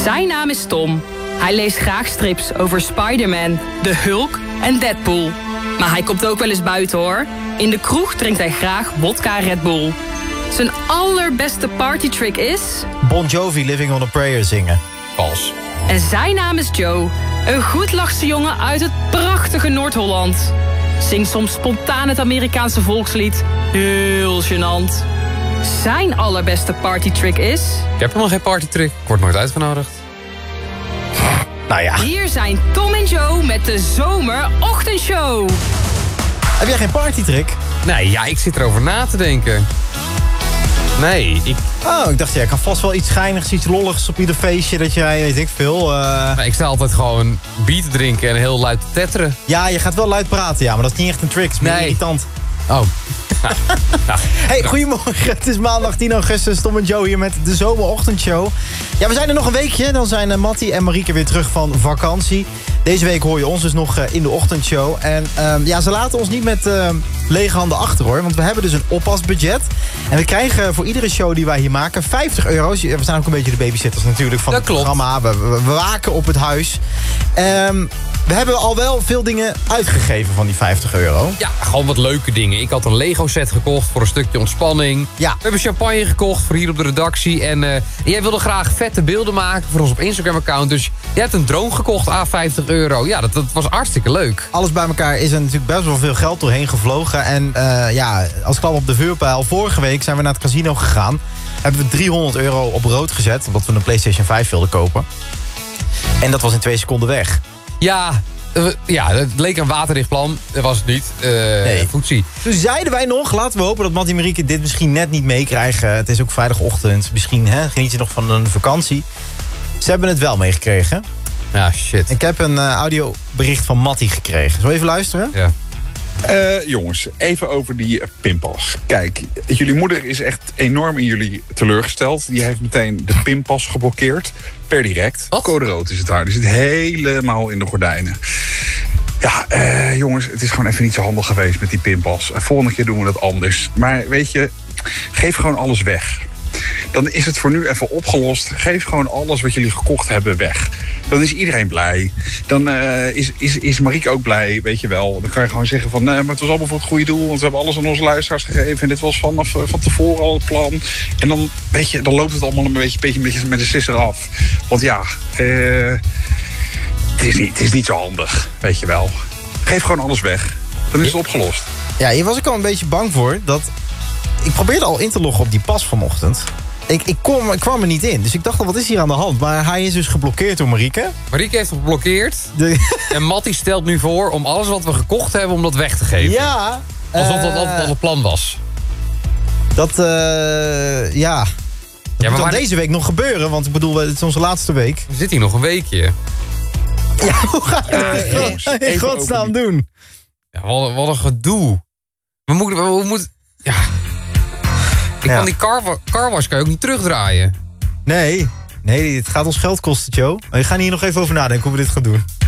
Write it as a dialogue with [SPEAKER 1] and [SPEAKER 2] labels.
[SPEAKER 1] Zijn naam is Tom. Hij leest graag strips over Spider-Man, de Hulk en Deadpool. Maar hij komt ook wel eens buiten, hoor. In de kroeg drinkt hij graag wodka Red Bull. Zijn allerbeste partytrick is...
[SPEAKER 2] Bon Jovi, Living on a Prayer zingen.
[SPEAKER 3] Vals.
[SPEAKER 1] En zijn naam is Joe. Een goedlachse jongen uit het prachtige Noord-Holland. Zingt soms spontaan het Amerikaanse volkslied. Heel gênant. Zijn allerbeste partytrick is...
[SPEAKER 3] Ik heb helemaal geen partytrick. Ik word nooit uitgenodigd.
[SPEAKER 2] Nou ja.
[SPEAKER 1] Hier zijn Tom en Joe met de zomerochtendshow.
[SPEAKER 2] Heb jij geen partytrick?
[SPEAKER 3] Nee, ja, ik zit erover na te denken. Nee,
[SPEAKER 2] Ik dacht, jij kan vast wel iets schijnigs, iets lolligs op ieder feestje dat jij, weet ik veel.
[SPEAKER 3] ik sta altijd gewoon bier te drinken en heel luid te tetteren.
[SPEAKER 2] Ja, je gaat wel luid praten, ja, maar dat is niet echt een trick. Het is meer irritant.
[SPEAKER 3] Oh.
[SPEAKER 2] Hey, goedemorgen. Het is maandag 10 augustus. Tom en Joe hier met de zomerochtendshow. Ja, we zijn er nog een weekje. Dan zijn Mattie en Marieke weer terug van vakantie. Deze week hoor je ons dus nog in de ochtendshow. En ze laten ons niet met lege handen achter, hoor. Want we hebben dus een oppasbudget. En we krijgen voor iedere show die wij hier maken €50. We zijn ook een beetje de babysitters natuurlijk van het programma. We waken op het huis. We hebben al wel veel dingen uitgegeven van die €50.
[SPEAKER 3] Ja, gewoon wat leuke dingen. Ik had een Lego set gekocht voor een stukje ontspanning.
[SPEAKER 2] Ja.
[SPEAKER 3] We hebben champagne gekocht voor hier op de redactie. En jij wilde graag vette beelden maken voor ons op Instagram-account. Dus je hebt een drone gekocht aan €50. Ja, dat was hartstikke leuk.
[SPEAKER 2] Alles bij elkaar is er natuurlijk best wel veel geld doorheen gevlogen. En als klap op de vuurpijl. Vorige week zijn we naar het casino gegaan. Hebben we €300 op rood gezet. Omdat we een PlayStation 5 wilden kopen. En dat was in 2 seconden weg.
[SPEAKER 3] Ja, het leek een waterdicht plan. Dat was het niet.
[SPEAKER 2] Nee.
[SPEAKER 3] Foetsie.
[SPEAKER 2] Toen zeiden wij nog, laten we hopen dat Mattie en Marieke dit misschien net niet meekrijgen. Het is ook vrijdagochtend. Misschien geniet je nog van een vakantie. Ze hebben het wel meegekregen.
[SPEAKER 3] Ja, shit.
[SPEAKER 2] Ik heb een audiobericht van Mattie gekregen. Zullen we even luisteren?
[SPEAKER 3] Ja.
[SPEAKER 4] Jongens, even over die pinpas. Kijk, jullie moeder is echt enorm in jullie teleurgesteld. Die heeft meteen de pinpas geblokkeerd. Per direct.
[SPEAKER 3] Wat?
[SPEAKER 4] Code rood is het haar. Die zit helemaal in de gordijnen. Ja, jongens, het is gewoon even niet zo handig geweest met die pinpas. Volgende keer doen we dat anders. Maar weet je, geef gewoon alles weg. Dan is het voor nu even opgelost. Geef gewoon alles wat jullie gekocht hebben weg. Dan is iedereen blij. Dan is Marieke ook blij, weet je wel. Dan kan je gewoon zeggen van, nee, maar het was allemaal voor het goede doel. Want we hebben alles aan onze luisteraars gegeven. En dit was van tevoren al het plan. En dan, weet je, dan loopt het allemaal een beetje met de sisser af. Want ja, het is niet zo handig, weet je wel. Geef gewoon alles weg. Dan is het opgelost.
[SPEAKER 2] Ja, hier was ik al een beetje bang voor. Ik probeerde al in te loggen op die pas vanochtend. Ik kwam er niet in. Dus ik dacht al, wat is hier aan de hand? Maar hij is dus geblokkeerd door Marieke.
[SPEAKER 3] Marieke heeft hem geblokkeerd. En Mattie stelt nu voor om alles wat we gekocht hebben, om dat weg te geven.
[SPEAKER 2] Ja.
[SPEAKER 3] Alsof dat altijd al het plan was.
[SPEAKER 2] Dat moet dan
[SPEAKER 3] maar
[SPEAKER 2] deze week nog gebeuren. Want ik bedoel, het is onze laatste week.
[SPEAKER 3] Zit hier nog een weekje.
[SPEAKER 2] Ja, hoe ga je dat in godsnaam doen?
[SPEAKER 3] Ja, wat een gedoe. We moeten... Ja. Ik kan die carwash kan je ook niet terugdraaien.
[SPEAKER 2] Nee, het gaat ons geld kosten, Joe. We gaan hier nog even over nadenken hoe we dit gaan doen.